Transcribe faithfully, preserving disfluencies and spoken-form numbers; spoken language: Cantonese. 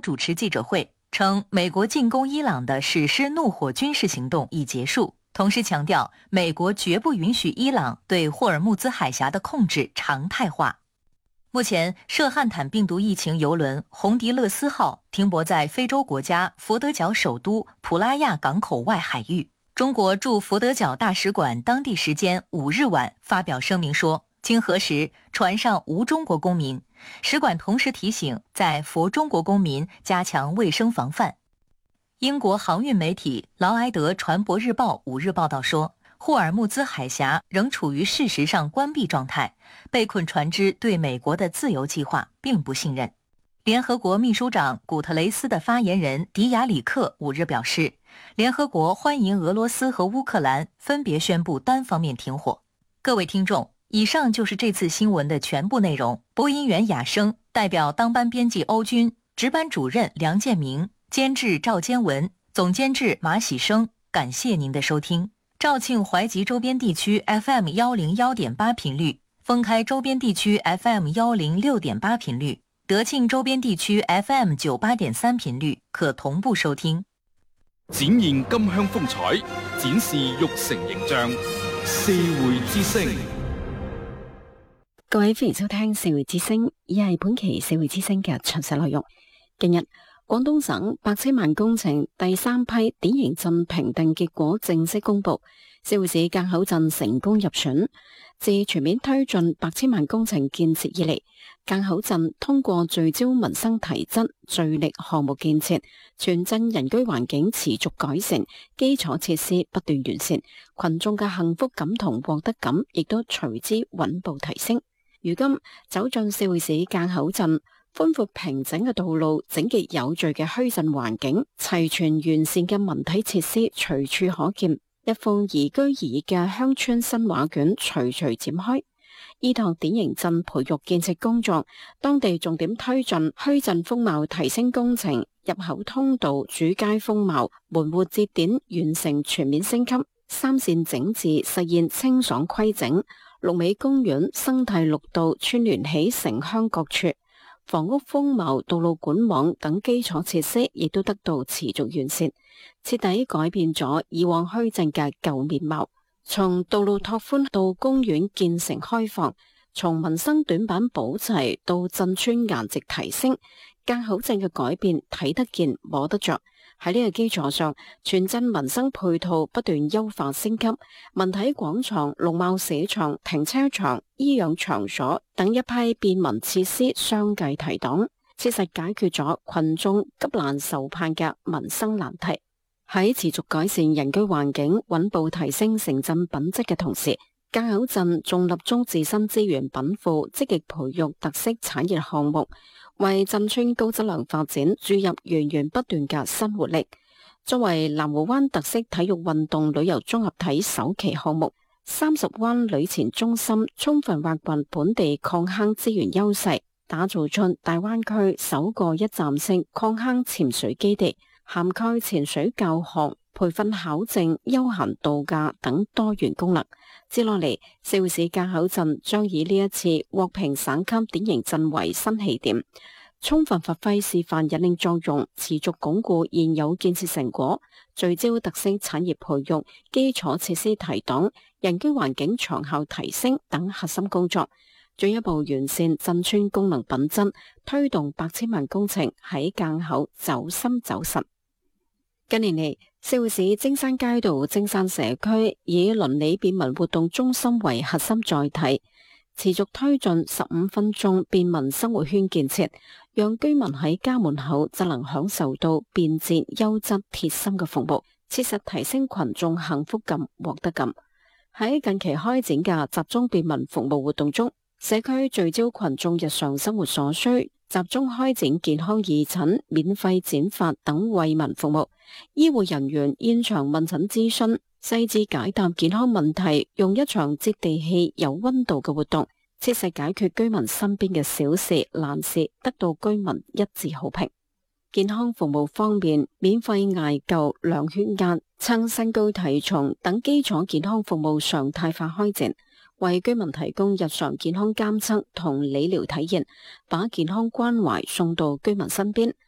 主持記者會，稱美國進攻伊朗的史詩怒火軍事行動已結束，同時強調美國絕不允許伊朗對霍爾木茲海峽的控制常態化。目前，涉漢坦病毒疫情郵輪洪迪勒斯號停泊在非洲國家佛得角首都普拉亞港口外海域。中國駐佛得角大使館當地時間五日晚發表聲明說，經核實，船上無中國公民。使館同時提醒在佛中國公民加強衛生防範。英國航運媒體勞埃德船舶日報五日報道說，霍爾木茲海峽仍處於事實上關閉狀態，被困船只對美國的自由計劃並不信任。聯合國秘書長古特雷斯的發言人迪亞里克五日表示，聯合國歡迎俄羅斯和烏克蘭分別宣布單方面停火。各位聽眾，以上就是這次新聞的全部內容。播音員雅生，代表當班編輯歐軍，值班主任梁建明，監製趙堅文，總監製馬喜生。感謝您的收聽。肇慶淮集周邊地區 F M 一零一點八頻率，豐開周邊地區 F M 一零六點八頻率，德慶周邊地區 F M 九八點三頻率可同步收聽。 展現金鄉風采，展示玉成形象。社會之聲， 各位歡迎收聽社會之聲，以係本期社會之聲嘅詳細內容。近日，廣東省百千萬工程第三批典型鎮評定結果正式公布，社會市澗口鎮成功入選。自全面推進百千萬工程建設以嚟，澗口鎮通過聚焦民生提質、聚力項目建設，全鎮人居環境持續改善，基礎設施不斷完善，群眾嘅幸福感同獲得感亦都隨之穩步提升。如今走進社會市澗口鎮，寬闊平整嘅道路、整潔有序嘅墟鎮環境、齊全完善嘅文體設施隨處可見，一幅宜居宜業嘅鄉村新畫卷徐徐展開。依託典型鎮培育建設工作，當地重點推進墟鎮風貌提升工程，入口通道、主街風貌、門戶節點完成全面升級，三線整治實現清爽規整，綠美公園、生態綠道串聯起城鄉各處。房屋風貌、道路管網等基礎設施亦都得到持續完善，徹底改變咗以往墟鎮嘅舊面貌。從道路拓寬到公園建成開放，從民生短板補齊到鎮村顏值提升，澗口鎮嘅改變睇得見摸得着。喺呢個基礎上，全鎮民生配套不斷優化升級，文體廣場、農貿市場、停車場、醫養場所等一批便民設施相繼提檔，切實解決咗群眾急難愁盼嘅民生難題。喺持續改善人居環境、穩步提升城鎮品質嘅同時，澗口鎮仲立足自身資源稟賦，積極培育特色產業項目，為鎮村高質量發展注入源源不斷嘅新活力。作為南湖灣特色體育運動旅遊綜合體首期項目，三十灣旅潛中心充分挖掘本地礦坑資源優勢，打造出大灣區首個一站式礦坑潛水基地，涵蓋潛水教學、培訓考證、休閒度假等多元功能。接落嚟，社會市澗口鎮將以呢一次獲評省級典型鎮為新起點，充分發揮示範引領作用，持續鞏固現有建設成果，聚焦特色產業培育、基礎設施提檔、人居環境長效提升等核心工作，進一步完善鎮村功能品質，推動百千萬工程喺澗口走深走實。近年嚟，社會市精山街道精山社區以鄰里便民活動中心為核心載體，持續推進十五分鐘便民生活圈建設，讓居民喺家門口就能享受到便捷、優質、貼心嘅服務，切實提升群眾幸福感、獲得感。喺近期開展嘅集中便民服務活動中，社區聚焦群眾日常生活所需，集中開展健康義診、免費剪髮等惠民服務，醫護人員現場問診諮詢，細緻解答健康問題，用一場接地氣、有溫度嘅活動，切實解決居民身邊嘅小事難事，得到居民一致好評。健康服務方面，免費艾灸、量血壓、測身高體重等基礎健康服務常態化開展，為居民提供日常健康監測同理療體驗，把健康關懷送到居民身邊。